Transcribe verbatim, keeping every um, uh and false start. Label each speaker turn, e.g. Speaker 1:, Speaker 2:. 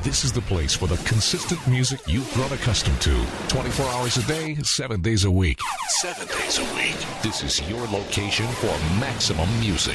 Speaker 1: This is the place for the consistent music you've grown accustomed to. twenty-four hours a day, seven days a week. Seven days a week. This is your location for maximum music.